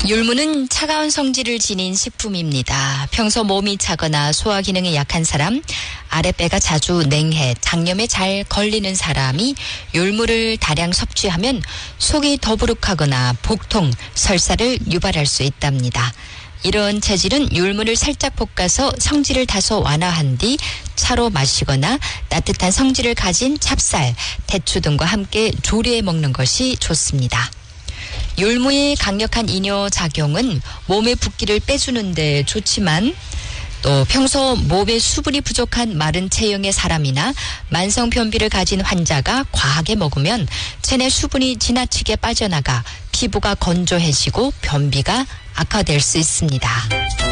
율무는 차가운 성질을 지닌 식품입니다. 평소 몸이 차거나 소화 기능이 약한 사람, 아랫배가 자주 냉해, 장염에 잘 걸리는 사람이 율무를 다량 섭취하면 속이 더부룩하거나 복통, 설사를 유발할 수 있답니다. 이런 체질은 율무를 살짝 볶아서 성질을 다소 완화한 뒤 차로 마시거나 따뜻한 성질을 가진 찹쌀, 대추 등과 함께 조리해 먹는 것이 좋습니다. 율무의 강력한 이뇨 작용은 몸의 붓기를 빼주는 데 좋지만 또 평소 몸에 수분이 부족한 마른 체형의 사람이나 만성 변비를 가진 환자가 과하게 먹으면 체내 수분이 지나치게 빠져나가 피부가 건조해지고 변비가 악화될 수 있습니다.